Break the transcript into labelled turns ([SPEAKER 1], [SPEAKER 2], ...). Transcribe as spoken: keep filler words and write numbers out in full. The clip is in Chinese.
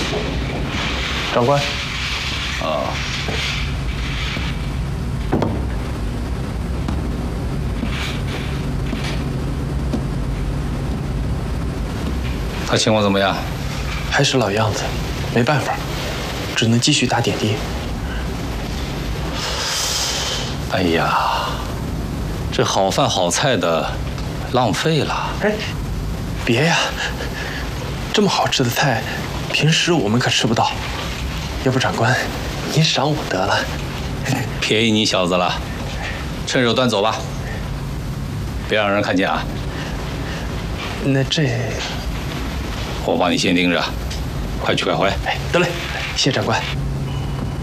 [SPEAKER 1] 长官。
[SPEAKER 2] 啊。他情况怎么样？
[SPEAKER 1] 还是老样子，没办法，只能继续打点滴。
[SPEAKER 2] 哎呀，这好饭好菜的，浪费了。
[SPEAKER 1] 哎，别呀，这么好吃的菜，平时我们可吃不到。要不长官，您赏我得了。
[SPEAKER 2] 便宜你小子了，趁手端走吧，别让人看见啊。
[SPEAKER 1] 那这，
[SPEAKER 2] 我帮你先盯着，快去快回。
[SPEAKER 1] 哎，得嘞，谢长官。